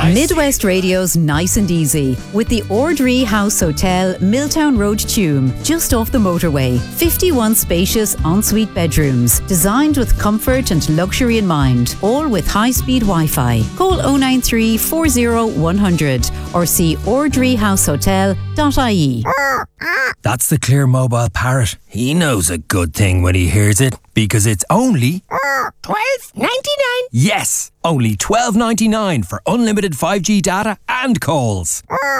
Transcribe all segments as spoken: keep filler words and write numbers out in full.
Midwest Radio's Nice and Easy with the Ordree House Hotel, Milltown Road, Tuam, just off the motorway. fifty-one spacious ensuite bedrooms, designed with comfort and luxury in mind, all with high-speed Wi-Fi. Call oh nine three, four oh, one hundred or see ordree house hotel dot I E. That's the Clear Mobile Parrot. He knows a good thing when he hears it, because it's only twelve ninety-nine. Yes, only twelve ninety-nine for unlimited five G data and calls.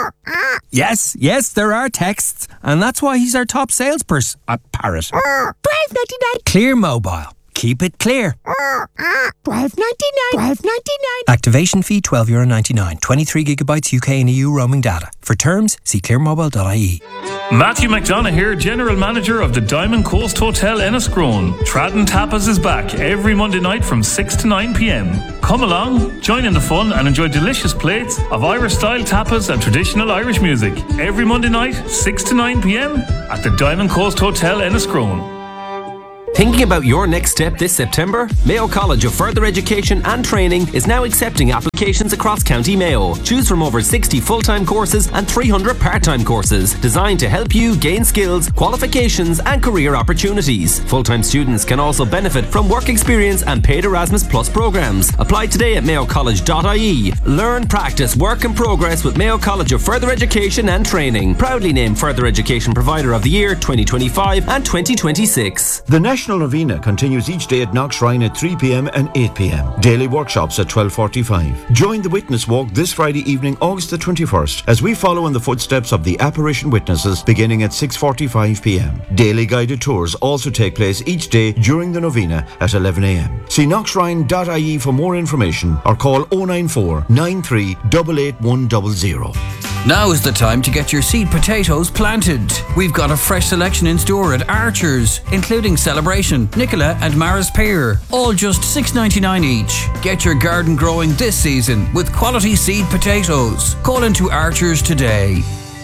Yes, yes, there are texts, and that's why he's our top salesperson. Uh, parrot. twelve ninety-nine. Clear Mobile. Keep it clear. twelve ninety-nine. twelve ninety-nine. Activation fee twelve euro ninety-nine. twenty-three gigabytes U K and E U roaming data. For terms, see clear mobile dot I E. Matthew McDonough here, General Manager of the Diamond Coast Hotel Enniscrone. Tradden Tapas is back every Monday night from six to nine p.m. Come along, join in the fun and enjoy delicious plates of Irish-style tapas and traditional Irish music. Every Monday night, six to nine p.m. at the Diamond Coast Hotel Enniscrone. Thinking about your next step this September? Mayo College of Further Education and Training is now accepting applications across County Mayo. Choose from over sixty full-time courses and three hundred part-time courses designed to help you gain skills, qualifications and career opportunities. Full-time students can also benefit from work experience and paid Erasmus Plus programs. Apply today at mayo college dot I E. Learn, practice, work and progress with Mayo College of Further Education and Training. Proudly named Further Education Provider of the Year twenty twenty-five and twenty twenty-six. The National Novena continues each day at Knockshrine at three p.m. and eight p.m. Daily workshops at twelve forty-five. Join the Witness Walk this Friday evening, August the twenty-first, as we follow in the footsteps of the apparition witnesses beginning at six forty-five p.m. Daily guided tours also take place each day during the Novena at eleven a.m. See knockshrine dot I E for more information or call oh nine four, nine three eight eight one zero zero. Now is the time to get your seed potatoes planted. We've got a fresh selection in store at Archer's, including Celebration, Nicola and Maris Pear, all just six ninety-nine each. Get your garden growing this season with quality seed potatoes. Call into Archer's today.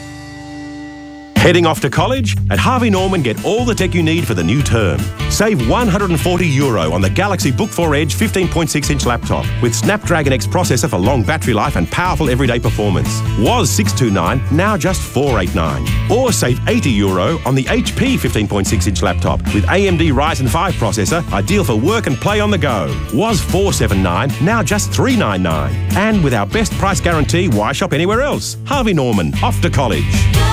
Heading off to college? At Harvey Norman, get all the tech you need for the new term. Save one hundred forty euro on the Galaxy Book four Edge fifteen point six inch laptop with Snapdragon X processor for long battery life and powerful everyday performance. Was six twenty-nine, now just four eighty-nine. Or save eighty euro on the H P fifteen point six inch laptop with A M D Ryzen five processor, ideal for work and play on the go. Was four seventy-nine, now just three ninety-nine. And with our best price guarantee, why shop anywhere else? Harvey Norman, off to college.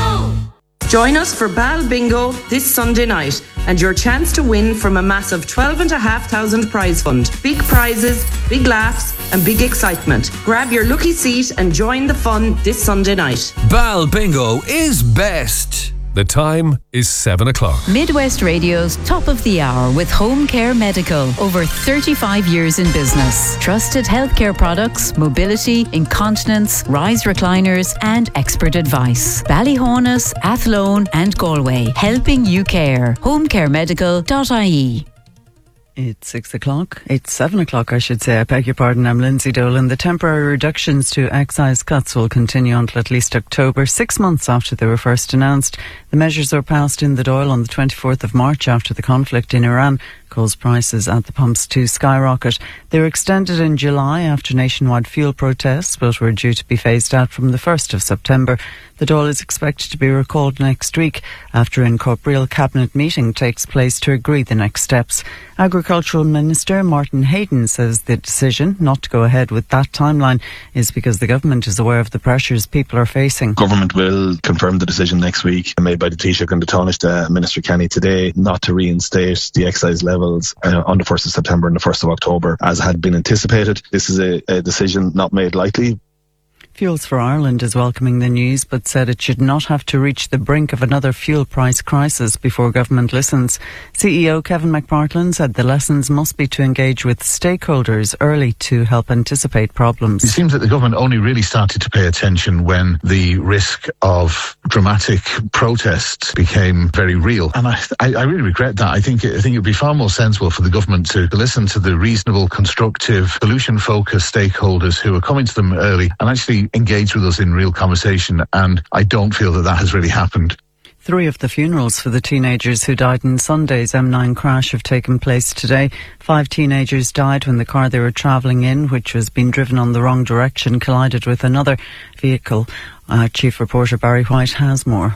Join us for Bal Bingo this Sunday night and your chance to win from a massive twelve and a half thousand prize fund. Big prizes, big laughs and big excitement. Grab your lucky seat and join the fun this Sunday night. Bal Bingo is best. The time is seven o'clock. Midwest Radio's Top of the Hour with Home Care Medical. Over thirty-five years in business. Trusted healthcare products, mobility, incontinence, rise recliners and expert advice. Ballyhonus, Athlone and Galway. Helping you care. home care medical dot I E. It's six o'clock. It's seven o'clock, I should say. I beg your pardon. I'm Lindsay Dolan. The temporary reductions to excise cuts will continue until at least October, six months after they were first announced. The measures were passed in the Dáil on the twenty-fourth of March after the conflict in Iran caused prices at the pumps to skyrocket. They were extended in July after nationwide fuel protests, but were due to be phased out from the first of September. The Dáil is expected to be recalled next week after an corporeal cabinet meeting takes place to agree the next steps. Agricultural Minister Martin Hayden says the decision not to go ahead with that timeline is because the government is aware of the pressures people are facing. Government will confirm the decision next week made by the Taoiseach and the Taoiseach, Minister Kenny, today not to reinstate the excise levels uh, on the first of September and the first of October as had been anticipated. This is a, a decision not made lightly. Fuels for Ireland is welcoming the news but said it should not have to reach the brink of another fuel price crisis before government listens. C E O Kevin McPartland said the lessons must be to engage with stakeholders early to help anticipate problems. It seems that the government only really started to pay attention when the risk of dramatic protests became very real. And I, I, I really regret that. I think, I think it would be far more sensible for the government to listen to the reasonable, constructive, solution-focused stakeholders who are coming to them early and actually engage with us in real conversation, and I don't feel that that has really happened. Three of the funerals for the teenagers who died in Sunday's M nine crash have taken place today. Five teenagers died when the car they were travelling in, which was being driven on the wrong direction, collided with another vehicle. Our chief reporter Barry White has more.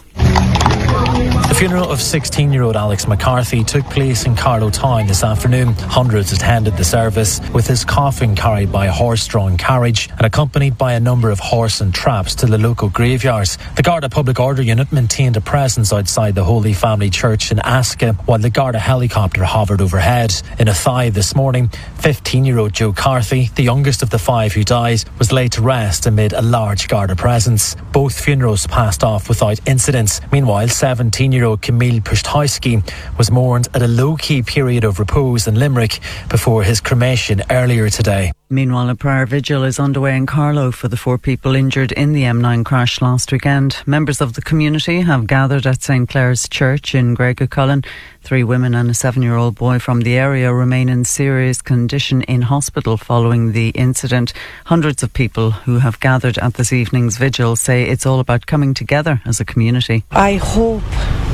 The funeral of sixteen-year-old Alex McCarthy took place in Carlow Town this afternoon. Hundreds attended the service, with his coffin carried by a horse-drawn carriage and accompanied by a number of horse and traps to the local graveyards. The Garda Public Order Unit maintained a presence outside the Holy Family Church in Aska, while the Garda helicopter hovered overhead. In Athy this morning, fifteen-year-old Joe Carthy, the youngest of the five who died, was laid to rest amid a large Garda presence. Both funerals passed off without incidents. Meanwhile, seventeen-year-old Camille Pushtowski was mourned at a low-key period of repose in Limerick before his cremation earlier today. Meanwhile, a prayer vigil is underway in Carlow for the four people injured in the M nine crash last weekend. Members of the community have gathered at Saint Clair's Church in Gregacullen. Three women and a seven-year-old boy from the area remain in serious condition in hospital following the incident. Hundreds of people who have gathered at this evening's vigil say it's all about coming together as a community. I hope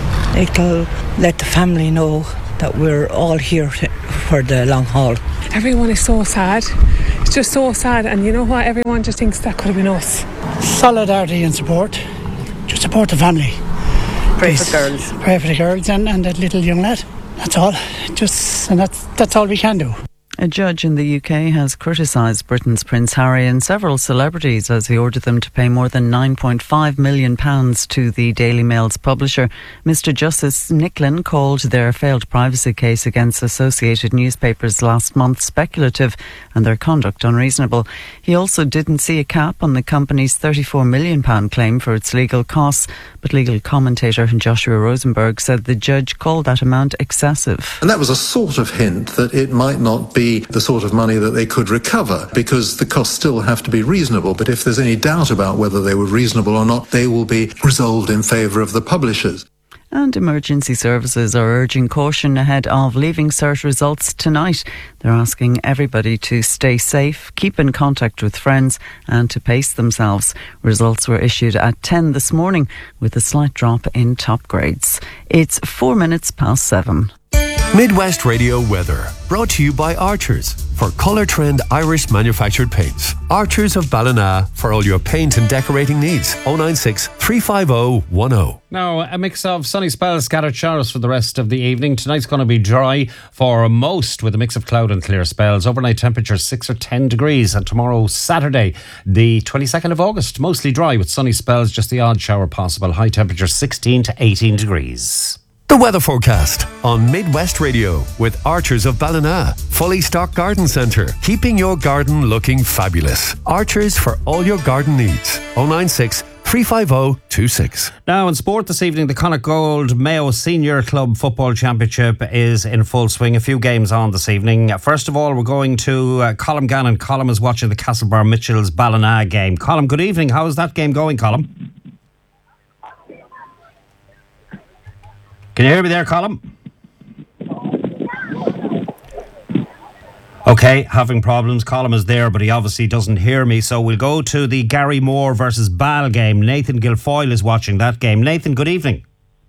it'll let the family know that we're all here for the long haul. Everyone is so sad. It's just so sad, and you know what? Everyone just thinks that could have been us. Solidarity and support. Just support the family. Pray for girls. Pray for the girls and, and that little young lad. That's all. Just and that's that's all we can do. A judge in the U K has criticised Britain's Prince Harry and several celebrities as he ordered them to pay more than nine point five million pounds to the Daily Mail's publisher. Mister Justice Nicklin called their failed privacy case against Associated Newspapers last month speculative and their conduct unreasonable. He also didn't see a cap on the company's thirty-four million pounds claim for its legal costs, but legal commentator Joshua Rosenberg said the judge called that amount excessive. And that was a sort of hint that it might not be the sort of money that they could recover, because the costs still have to be reasonable. But if there's any doubt about whether they were reasonable or not, they will be resolved in favour of the publishers. And emergency services are urging caution ahead of Leaving Cert results tonight. They're asking everybody to stay safe, keep in contact with friends and to pace themselves. Results were issued at ten this morning with a slight drop in top grades. It's four minutes past seven. Midwest Radio weather, brought to you by Archers for Colour Trend Irish manufactured paints. Archers of Ballina for all your paint and decorating needs. oh nine six, three five oh, one oh. Now, a mix of sunny spells, scattered showers for the rest of the evening. Tonight's going to be dry for most, with a mix of cloud and clear spells. Overnight temperatures six or ten degrees. And tomorrow, Saturday, the twenty-second of August, mostly dry with sunny spells, just the odd shower possible. High temperature sixteen to eighteen degrees. The weather forecast on Midwest Radio with Archers of Ballina. Fully stocked garden centre, keeping your garden looking fabulous. Archers for all your garden needs. oh nine six, three five oh, two six. Now in sport this evening, the Connacht Gold Mayo Senior Club Football Championship is in full swing. A few games on this evening. First of all, we're going to uh, Colm Gannon. Colm is watching the Castlebar Mitchells Ballina game. Colm, good evening. How is that game going, Colm? Can you hear me there, Colm? Okay, having problems. Colm is there, but he obviously doesn't hear me. So we'll go to the Gary Moore versus Ball game. Nathan Guilfoyle is watching that game. Nathan, good evening.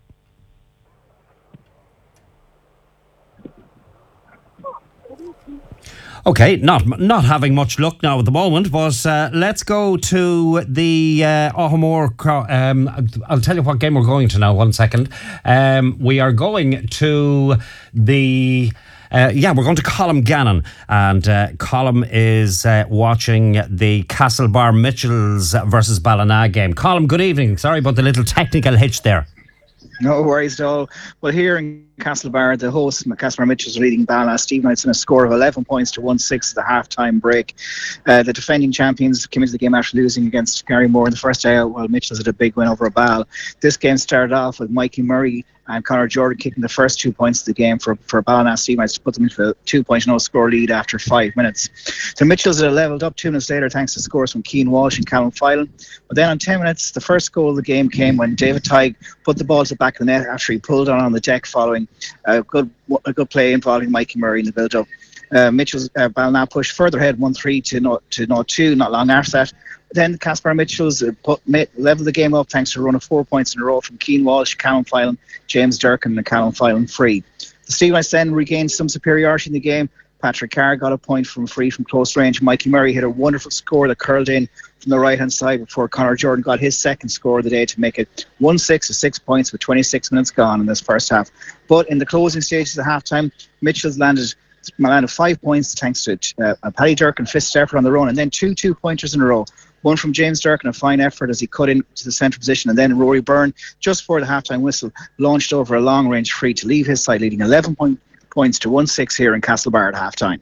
Okay, not not having much luck now at the moment, but uh, let's go to the uh, Ohomore. Um, I'll tell you what game we're going to now. One second. Um, we are going to the. Uh, yeah, we're going to Colm Gannon, and uh, Colm is uh, watching the Castlebar Mitchells versus Ballina game. Colm, good evening. Sorry about the little technical hitch there. No worries at all. Well, here in Castlebar, the host, Castlebar Mitchells, leading Ballina. Steve Knight's in a score of eleven points to one six at the half-time break. Uh, the defending champions came into the game after losing against Gary Moore in the first day out, while Mitchells had a big win over a Ball. This game started off with Mikey Murray and Conor Jordan kicking the first two points of the game for, for Ballina. Steve Knights to put them into a two-point no score lead after five minutes. So Mitchells had levelled up two minutes later thanks to scores from Cian Walsh and Callum Phelan. But then on ten minutes, the first goal of the game came when David Tighe put the ball to the back of the net after he pulled on on the deck following a good a good play involving Mikey Murray in the build-up. Uh, Mitchell's uh, Ballina pushed further ahead one three to no to no two not long after that. Then Caspar Mitchell's uh, put, made, leveled the game up thanks to a run of four points in a row from Keane Walsh, Callum Phelan, James Durkin and Callum Phelan free. The Steelites then regained some superiority in the game. Patrick Carr got a point from free from close range. Mikey Murray hit a wonderful score that curled in from the right-hand side before Conor Jordan got his second score of the day to make it one six to six points with twenty-six minutes gone in this first half. But in the closing stages of half-time, Mitchell's landed landed five points thanks to uh, Paddy Durkin fifth effort on the run, and then two two-pointers in a row. One from James Durkin, a fine effort as he cut into the centre position, and then Rory Byrne, just before the half-time whistle, launched over a long-range free to leave his side leading eleven point, points to one six here in Castlebar at half-time.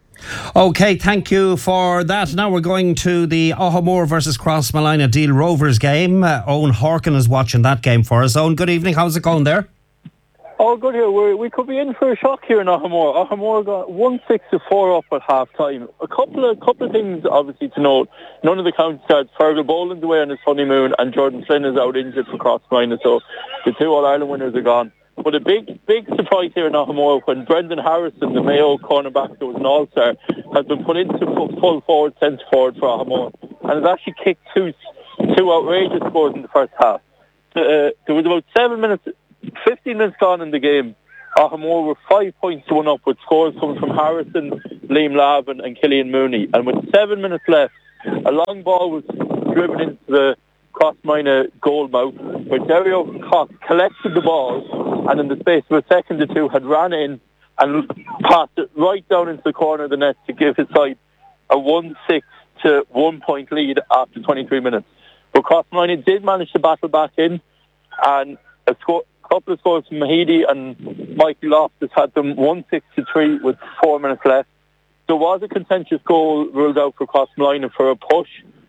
Okay, thank you for that. Now we're going to the Ohamore versus Crossmolina Deal Rovers game. Uh, Owen Horkin is watching that game for us. Owen, good evening. How's it going there? Oh, good here. We're, we could be in for a shock here in Ohamore. Ohamore got one six to four up at half time. A couple of couple of things obviously to note. None of the county cards. Fergal Boland's away on his honeymoon and Jordan Flynn is out injured for Crossmolina, so the two All-Ireland winners are gone. But a big, big surprise here in Ohamore when Brendan Harrison, the Mayo cornerback that was an All-Star, has been put into full forward, centre forward for Ohamore and has actually kicked two two outrageous scores in the first half. Uh, there was about seven minutes, fifteen minutes gone in the game. Ohamore were five points to one up with scores coming from Harrison, Liam Lavin and Killian Mooney. And with seven minutes left, a long ball was driven into the Crossmolina goal mouth where Dario Cox collected the ball and in the space of a second or two had ran in and passed it right down into the corner of the net to give his side a one six to one point lead after twenty-three minutes. But Crossmolina did manage to battle back in, and a score, couple of scores from Mahidi and Michael Loftus had them one six to three with four minutes left. There was a contentious goal ruled out for Crossmolina for a push,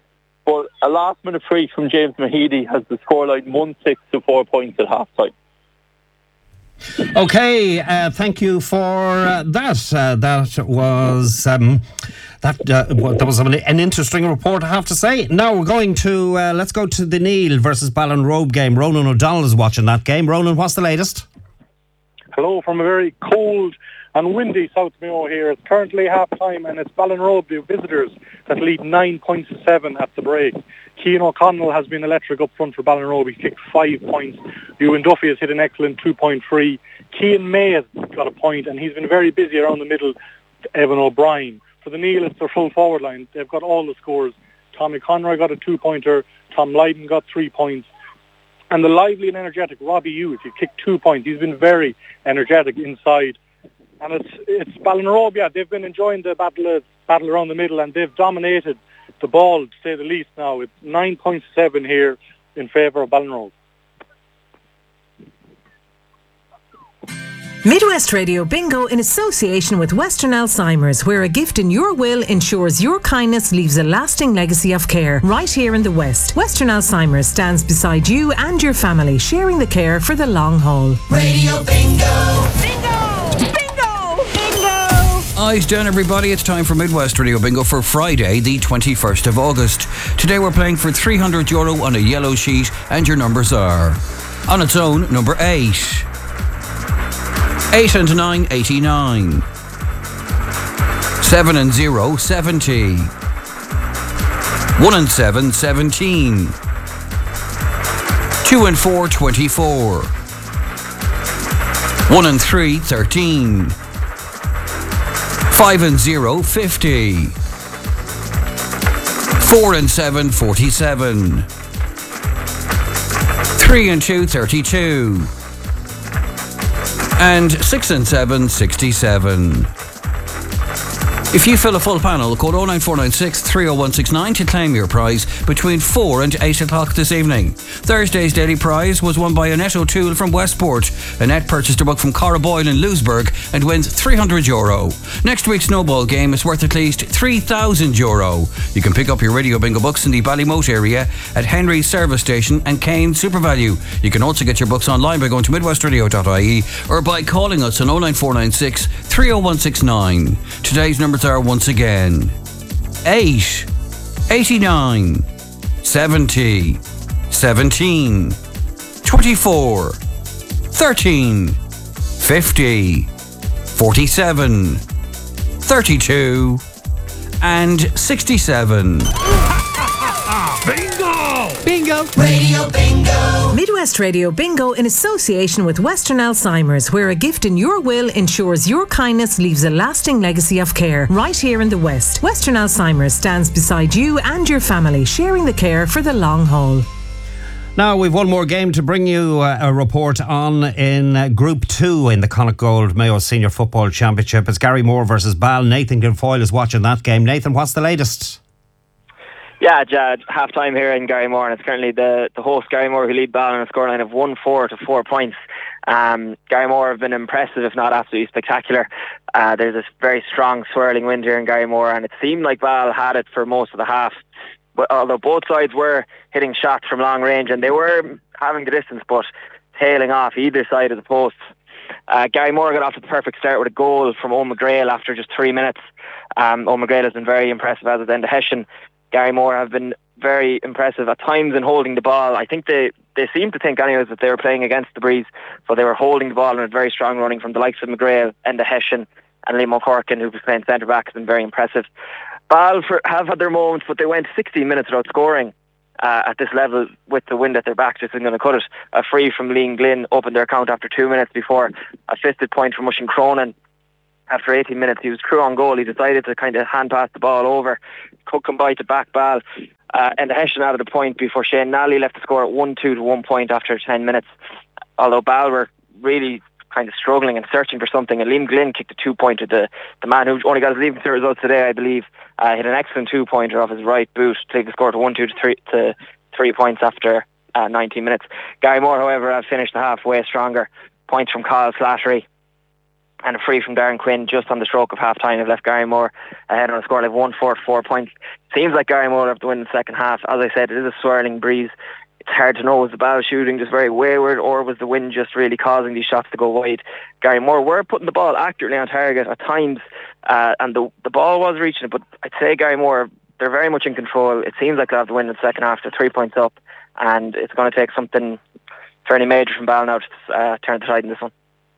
but a last minute free from James Mahidi has the scoreline one six to four points at half time. Okay, uh, thank you for uh, that. Uh, that was um, that. Uh, that was an, an interesting report, I have to say. Now we're going to uh, let's go to the Neil versus Ballinrobe game. Ronan O'Donnell is watching that game. Ronan, what's the latest? Hello from a very cold and windy South Mayo here. It's currently half time and it's Ballinrobe, the visitors, that lead nine points to seven at the break. Cian O'Connell has been electric up front for Ballinrobe. He kicked five points. Ewan Duffy has hit an excellent two-point free. Cian May has got a point, and he's been very busy around the middle. Evan O'Brien. For the Neil, it's their full forward line. They've got all the scores. Tommy Conroy got a two-pointer. Tom Lydon got three points. And the lively and energetic Robbie Hughes, he kicked two points. He's been very energetic inside. And it's it's Ballinrobe, yeah, they've been enjoying the battle, uh, battle around the middle, and they've dominated the ball, to say the least now. It's nine point seven here in favour of Ballinrobe. Midwest Radio Bingo in association with Western Alzheimer's, where a gift in your will ensures your kindness leaves a lasting legacy of care. Right here in the West, Western Alzheimer's stands beside you and your family, sharing the care for the long haul. Radio Bingo! Bingo! Bingo! Bingo! Eyes down, everybody. It's time for Midwest Radio Bingo for Friday, the twenty-first of August. Today we're playing for three hundred euro on a yellow sheet, and your numbers are, on its own, number eight. Eight and nine, eighty-nine. Seven and zero, seventy. One and seven, seventeen. Two and four, twenty-four. One and three, thirteen. Five and zero, fifty. Four and seven, forty-seven. Three and two, thirty-two. And six and seven, sixty-seven. If you fill a full panel, call oh nine four nine six, three oh one six nine to claim your prize between four and eight o'clock this evening. Thursday's daily prize was won by Annette O'Toole from Westport. Annette purchased a book from Cara Boyle in Lewisburg and wins three hundred euro. Next week's snowball game is worth at least three thousand euro. You can pick up your Radio Bingo books in the Ballymote area at Henry's Service Station and Kane SuperValue. You can also get your books online by going to midwest radio dot I E or by calling us on oh nine four nine six, three oh one six nine. Today's numbers are once again eight, eighty-nine, seventy, seventeen, twenty-four, thirteen, fifty, forty-seven, thirty-two and sixty-seven. Bingo! Bingo! Radio Bingo! Midwest Radio Bingo in association with Western Alzheimer's, where a gift in your will ensures your kindness leaves a lasting legacy of care. Right here in the West, Western Alzheimer's stands beside you and your family, sharing the care for the long haul. Now we've one more game to bring you uh, a report on in uh, Group two in the Connacht Gold Mayo Senior Football Championship. It's Garrymore versus Ball. Nathan Guilfoyle is watching that game. Nathan, what's the latest? Yeah, Jad, half time here in Garrymore, and it's currently the, the host Garrymore who lead Ball on a scoreline of one four to four points. Um, Garrymore have been impressive, if not absolutely spectacular. Uh, there's this very strong swirling wind here in Garrymore, and it seemed like Ball had it for most of the half. But although both sides were hitting shots from long range and they were having the distance, but tailing off either side of the posts. Uh, Garrymore got off to the perfect start with a goal from Owen McGrail after just three minutes. Um, Owen McGrail has been very impressive, as has Enda Hessian. Garrymore have been very impressive at times in holding the ball. I think they, they seemed to think anyways that they were playing against the breeze, but they were holding the ball and had very strong running from the likes of McGrail, Enda Hessian and Liam O'Corkin, who was playing centre back, has been very impressive. Ball for, have had their moments, but they went sixteen minutes without scoring uh, at this level with the wind at their back. Just isn't going to cut it. A free from Liam Glynn opened their account after two minutes before a fisted point from Mushin Cronin. After eighteen minutes, he was true on goal. He decided to kind of hand pass the ball over. Cook come by to back Ball. Uh, and the Hessian added a point before Shane Nally left the score at one two to one point after ten minutes. Although Ball were really kind of struggling and searching for something, and Liam Glynn kicked a two-pointer. The, the man who only got his leaving cert results today, I believe, uh, hit an excellent two-pointer off his right boot to take the score to one two to three, to three points after uh, nineteen minutes. Garrymore, however, have finished the half way stronger. Points from Kyle Slattery and a free from Darren Quinn just on the stroke of half-time have left Garrymore ahead on a score of one four to four points. Seems like Garrymore have to win the second half. As I said, it is a swirling breeze. It's hard to know, was the ball shooting just very wayward, or was the wind just really causing these shots to go wide? Garrymore were putting the ball accurately on target at times, uh, and the the ball was reaching it, but I'd say Garrymore, they're very much in control. It seems like they'll have to win in the second half. They're three points up, and it's going to take something fairly major from Ball now to uh, turn the tide in this one.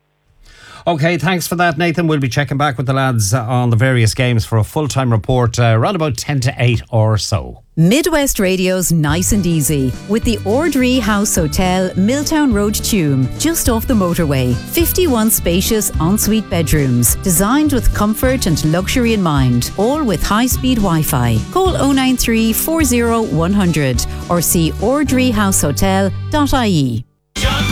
Okay, thanks for that, Nathan. We'll be checking back with the lads on the various games for a full-time report uh, around about ten to eight or so. Midwest Radio's Nice and Easy with the Ordree House Hotel, Milltown Road, Tuam, just off the motorway. fifty-one spacious ensuite bedrooms, designed with comfort and luxury in mind, all with high-speed Wi-Fi. Call oh nine three, four oh, one hundred or see ordree house hotel dot I E.